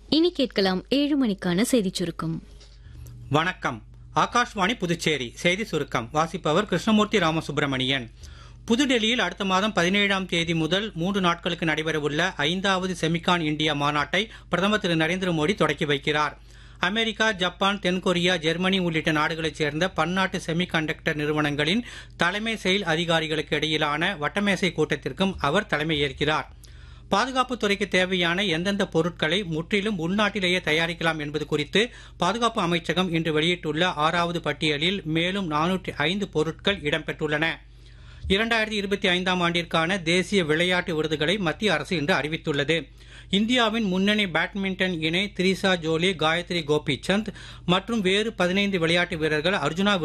இனி கேட்கலாம் 7 மணிக்கான செய்திச் சுருக்கம். வணக்கம். ஆகாஷ்வாணி புதுச்சேரி செய்தி சுருக்கம் வாசிப்பவர் கிருஷ்ணமூர்த்தி ராமசுப்பிரமணியன். புதுடெல்லியில் அடுத்த மாதம் 17ஆம் தேதி முதல் 3 நாட்களுக்கு நடைபெறவுள்ள 5வது செமிகான் இந்தியா மாநாட்டை பிரதமர் திரு நரேந்திர மோடி தொடக்கி வைக்கிறார். அமெரிக்கா, ஜப்பான், தென்கொரியா, ஜெர்மனி உள்ளிட்ட நாடுகளைச் சேர்ந்த பன்னாட்டு செமிகண்டக்டர் நிறுவனங்களின் தலைமை செயல் அதிகாரிகளுக்கு இடையிலான வட்டமேசை கூட்டத்திற்கும் அவர் தலைமை ஏற்கிறார். பாதுகாப்புத் துறைக்கு தேவையான எந்தெந்த பொருட்களை முற்றிலும் உள்நாட்டிலேயே தயாரிக்கலாம் என்பது குறித்து பாதுகாப்பு அமைச்சகம் இன்று வெளியிட்டுள்ள 6வது பட்டியலில் மேலும் 405 பொருட்கள் இடம்பெற்றுள்ளன. 2025ஆம் ஆண்டிற்கான தேசிய விளையாட்டு விருதுகளை மத்திய அரசு இன்று அறிவித்துள்ளது. இந்தியாவின் முன்னணி பேட்மிண்டன் இணை திரிசா ஜோலி, காயத்ரி கோபிசந்த் மற்றும் வேறு 15 விளையாட்டு வீரர்கள் அர்ஜுனா